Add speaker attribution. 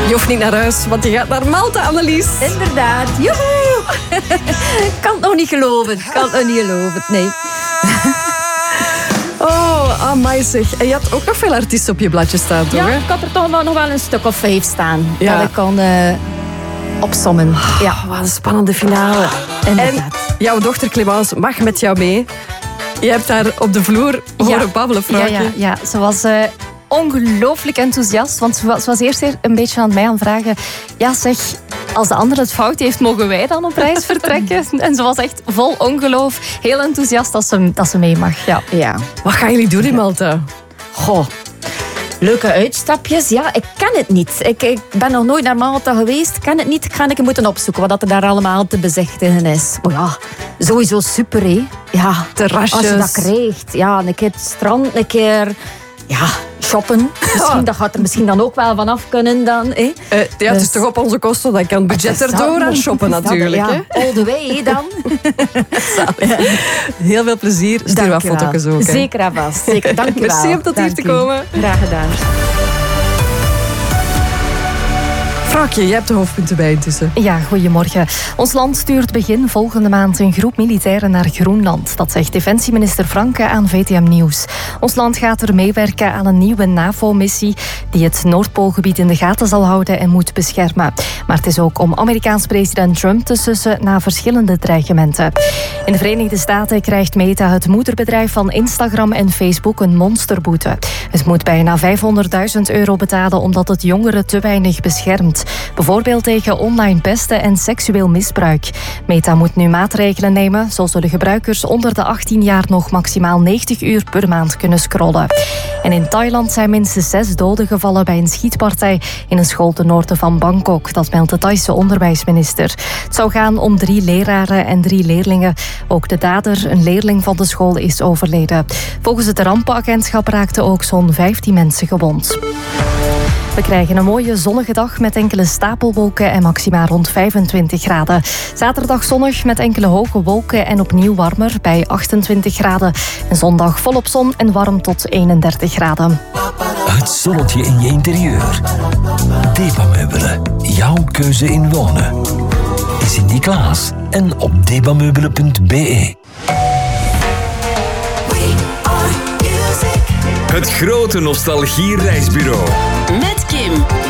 Speaker 1: Je hoeft niet naar huis, want je gaat naar Malta, Annelies.
Speaker 2: Inderdaad, joehoe. Kan het nog niet geloven. Nee.
Speaker 1: Oh, amai zeg. En je had ook nog veel artiesten op je bladje staan, toch?
Speaker 2: Ja,
Speaker 1: Hè?
Speaker 2: ik had er toch nog wel een stuk of 5 staan.
Speaker 1: Ja.
Speaker 2: Dat ik kan opsommen. Ja,
Speaker 1: Wat een spannende finale.
Speaker 2: inderdaad.
Speaker 1: En jouw dochter Clémence mag met jou mee. Je hebt haar op de vloer horen babbelen, vrouwtje.
Speaker 2: Ja, ze was ongelooflijk enthousiast. Want ze was eerst een beetje aan mij aan het vragen... Ja, zeg, als de ander het fout heeft, mogen wij dan op reis vertrekken? En ze was echt vol ongeloof. Heel enthousiast dat ze mee mag. Ja.
Speaker 1: Wat gaan jullie doen in Malta?
Speaker 2: Goh. Leuke uitstapjes. Ja, ik ken het niet. Ik ben nog nooit naar Malta geweest. Ik ken het niet. Ik ga een moeten opzoeken wat er daar allemaal te bezichtigen is. Maar ja, sowieso super, hè. Ja,
Speaker 1: Terrasjes.
Speaker 2: als je dat krijgt. Ja, een keer het strand, een keer... Ja, shoppen. Dat gaat er misschien dan ook wel vanaf kunnen dan. Hè.
Speaker 1: Ja, het is toch op onze kosten. Dan kan het budget erdoor aan shoppen natuurlijk.
Speaker 2: Ja,
Speaker 1: Hè?
Speaker 2: all the way dan.
Speaker 1: Heel veel plezier. Stuur wat foto's ook. Hè?
Speaker 2: Zeker en vast. Zeker. Dank je wel.
Speaker 1: Merci om tot hier te komen.
Speaker 2: Graag gedaan.
Speaker 1: Vrouwtje, jij hebt de hoofdpunten bij intussen.
Speaker 3: Ja, goedemorgen. Ons land stuurt begin volgende maand een groep militairen naar Groenland. Dat zegt defensieminister Franke aan VTM Nieuws. Ons land gaat er meewerken aan een nieuwe NAVO-missie die het Noordpoolgebied in de gaten zal houden en moet beschermen. Maar het is ook om Amerikaans president Trump te sussen na verschillende dreigementen. In de Verenigde Staten krijgt Meta, het moederbedrijf van Instagram en Facebook, een monsterboete. Het moet bijna €500.000 betalen omdat het jongeren te weinig beschermt. Bijvoorbeeld tegen online pesten en seksueel misbruik. Meta moet nu maatregelen nemen. Zo zullen gebruikers onder de 18 jaar nog maximaal 90 uur per maand kunnen scrollen. En in Thailand zijn minstens 6 doden gevallen bij een schietpartij in een school ten noorden van Bangkok. Dat meldt de Thaise onderwijsminister. Het zou gaan om 3 leraren en 3 leerlingen. Ook de dader, een leerling van de school, is overleden. Volgens het rampenagentschap raakten ook zo'n 15 mensen gewond. We krijgen een mooie zonnige dag met enkele stapelwolken en maxima rond 25 graden. Zaterdag zonnig met enkele hoge wolken en opnieuw warmer bij 28 graden. En zondag volop zon en warm tot 31 graden.
Speaker 4: Het zonnetje in je interieur. Debameubelen, jouw keuze in wonen. In Sint-Niklaas en op debameubelen.be.
Speaker 5: Het grote nostalgie-reisbureau.
Speaker 6: Met Kim.